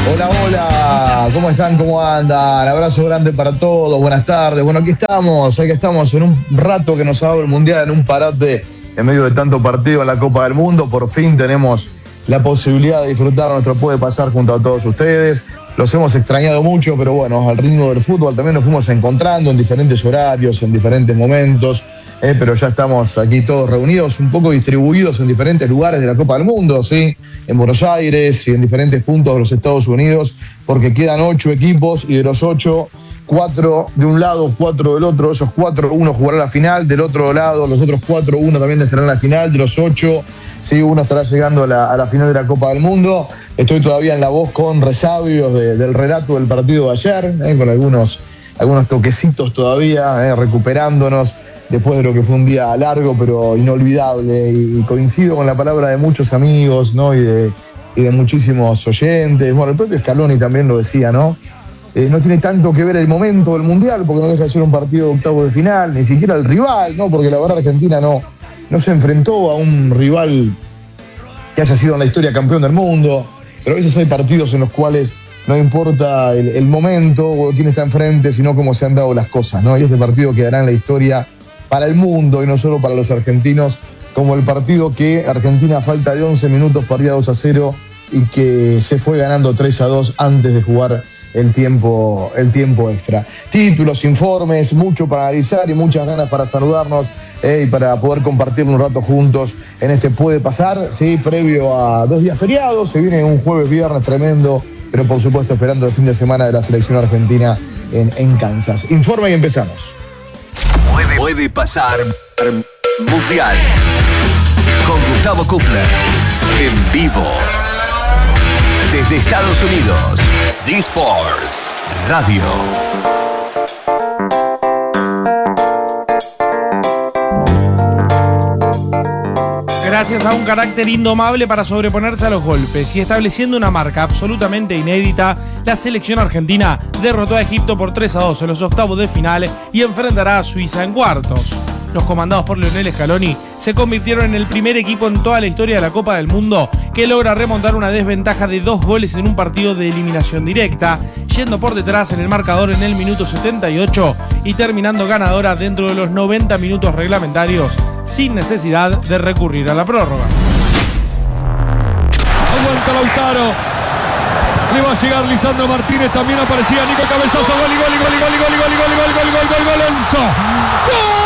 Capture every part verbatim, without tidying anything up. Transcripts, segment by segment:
Hola, hola, ¿cómo están? ¿Cómo andan? Abrazo grande para todos, buenas tardes. Bueno, aquí estamos, aquí estamos en un rato que nos ha dado el Mundial, en un parate en medio de tanto partido en la Copa del Mundo. Por fin tenemos la posibilidad de disfrutar nuestro Puede Pasar junto a todos ustedes. Los hemos extrañado mucho, pero bueno, al ritmo del fútbol también nos fuimos encontrando en diferentes horarios, en diferentes momentos. Eh, pero ya estamos aquí todos reunidos, un poco distribuidos en diferentes lugares de la Copa del Mundo, ¿sí? En Buenos Aires y en diferentes puntos de los Estados Unidos, porque quedan ocho equipos y de los ocho, cuatro de un lado, cuatro del otro. Esos cuatro, uno jugará la final, del otro lado los otros cuatro, uno también estará en la final. De los ocho, sí, uno estará llegando a la, a la final de la Copa del Mundo. Estoy todavía en la voz con resabios de, del relato del partido de ayer, eh, con algunos, algunos toquecitos todavía, eh, recuperándonos después de lo que fue un día largo pero inolvidable, y coincido con la palabra de muchos amigos, ¿no? y, de, y de muchísimos oyentes. Bueno, el propio Scaloni también lo decía, ¿no? Eh, no tiene tanto que ver el momento del Mundial, porque no deja de ser un partido de octavos de final, ni siquiera el rival, ¿no? Porque la verdad Argentina no, no se enfrentó a un rival que haya sido en la historia campeón del mundo, pero a veces hay partidos en los cuales no importa el, el momento o quién está enfrente, sino cómo se han dado las cosas, ¿no? Y este partido quedará en la historia para el mundo y no solo para los argentinos, como el partido que Argentina a falta de once minutos perdía dos a cero y que se fue ganando tres a dos antes de jugar el tiempo, el tiempo extra. Títulos, informes, mucho para analizar y muchas ganas para saludarnos eh, y para poder compartir un rato juntos en este Puede Pasar, ¿sí? Previo a dos días feriados. Se viene un jueves, viernes tremendo, pero por supuesto esperando el fin de semana de la selección argentina en, en Kansas. Informe y empezamos. Puede, puede pasar Mundial con Gustavo Kufner en vivo desde Estados Unidos. D-Sports Radio. Gracias a un carácter indomable para sobreponerse a los golpes y estableciendo una marca absolutamente inédita, la selección argentina derrotó a Egipto por tres a dos en los octavos de final y enfrentará a Suiza en cuartos. Los comandados por Lionel Scaloni se convirtieron en el primer equipo en toda la historia de la Copa del Mundo que logra remontar una desventaja de dos goles en un partido de eliminación directa, yendo por detrás en el marcador en el minuto setenta y ocho y terminando ganadora dentro de los noventa minutos reglamentarios, sin necesidad de recurrir a la prórroga. Aguanta Lautaro. Le va a llegar Lisandro Martínez, también aparecía Nico, cabezazo, gol y gol y gol y gol y gol y gol y gol y gol y gol gol gol Enzo. ¡Gol!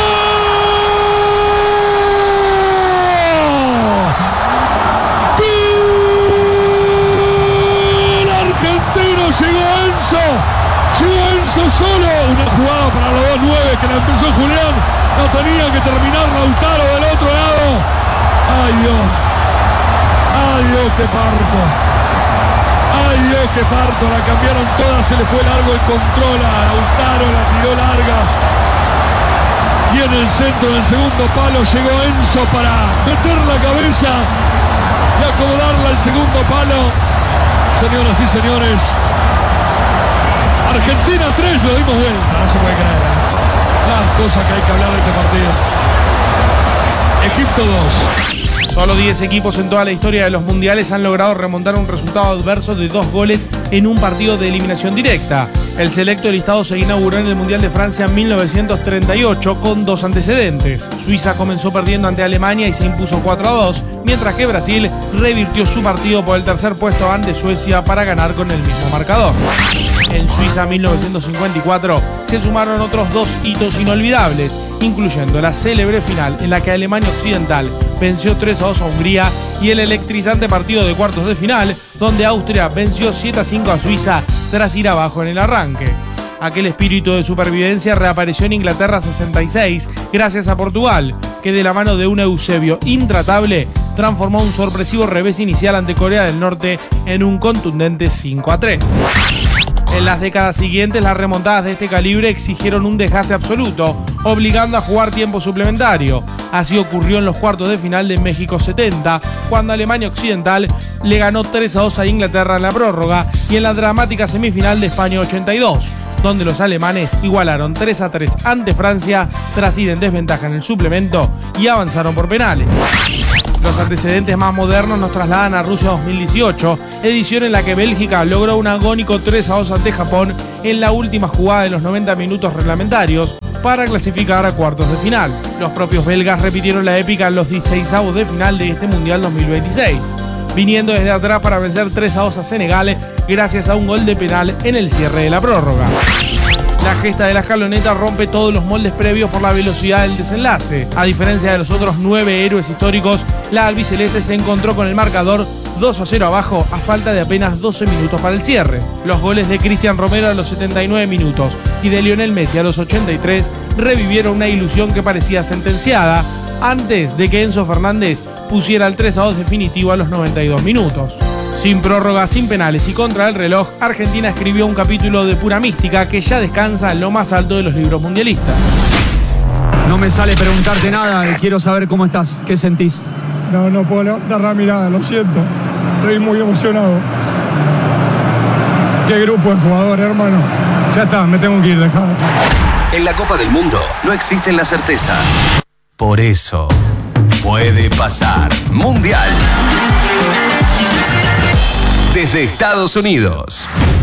Argentino, llegó Enzo. Llegó Enzo solo. Una jugada para los dos nueve que la empezó Julián. No tenía que terminar Lautaro del otro lado. ¡Ay, Dios! ¡Ay, Dios, qué parto! ¡Ay, Dios, qué parto! La cambiaron todas, se le fue largo el control a Lautaro, la tiró larga. Y en el centro del segundo palo llegó Enzo para meter la cabeza y acomodarla al segundo palo. Señoras y señores, Argentina tres, lo dimos vuelta, no se puede creer. Las cosas que hay que hablar de este partido. Egipto dos. Solo diez equipos en toda la historia de los mundiales han logrado remontar un resultado adverso de dos goles en un partido de eliminación directa. El selecto listado se inauguró en el Mundial de Francia en mil novecientos treinta y ocho con dos antecedentes. Suiza comenzó perdiendo ante Alemania y se impuso cuatro a dos, mientras que Brasil revirtió su partido por el tercer puesto ante Suecia para ganar con el mismo marcador. En Suiza mil novecientos cincuenta y cuatro se sumaron otros dos hitos inolvidables, incluyendo la célebre final en la que Alemania Occidental venció tres a dos a Hungría y el electrizante partido de cuartos de final donde Austria venció siete a cinco a Suiza tras ir abajo en el arranque. Aquel espíritu de supervivencia reapareció en Inglaterra sesenta y seis gracias a Portugal, que de la mano de un Eusebio intratable transformó un sorpresivo revés inicial ante Corea del Norte en un contundente cinco a tres. En las décadas siguientes, las remontadas de este calibre exigieron un desgaste absoluto, obligando a jugar tiempo suplementario. Así ocurrió en los cuartos de final de México setenta, cuando Alemania Occidental le ganó tres a dos a Inglaterra en la prórroga, y en la dramática semifinal de España ochenta y dos, donde los alemanes igualaron tres a tres ante Francia tras ir en desventaja en el suplemento y avanzaron por penales. Los antecedentes más modernos nos trasladan a Rusia dos mil dieciocho, edición en la que Bélgica logró un agónico tres a dos ante Japón en la última jugada de los noventa minutos reglamentarios para clasificar a cuartos de final. Los propios belgas repitieron la épica en los dieciseisavos de final de este Mundial dos mil veintiséis, viniendo desde atrás para vencer tres a dos a Senegal gracias a un gol de penal en el cierre de la prórroga. La gesta de la escaloneta rompe todos los moldes previos por la velocidad del desenlace. A diferencia de los otros nueve héroes históricos, la albiceleste se encontró con el marcador dos a cero abajo a falta de apenas doce minutos para el cierre. Los goles de Cristian Romero a los setenta y nueve minutos y de Lionel Messi a los ochenta y tres revivieron una ilusión que parecía sentenciada antes de que Enzo Fernández pusiera el tres a dos definitivo a los noventa y dos minutos. Sin prórroga, sin penales y contra el reloj, Argentina escribió un capítulo de pura mística que ya descansa en lo más alto de los libros mundialistas. No me sale preguntarte nada, quiero saber cómo estás, qué sentís. No, no puedo levantar la mirada, lo siento. Estoy muy emocionado. Qué grupo de jugadores, hermano. Ya está, me tengo que ir, dejado. En la Copa del Mundo no existen las certezas. Por eso, puede pasar Mundial. Desde Estados Unidos.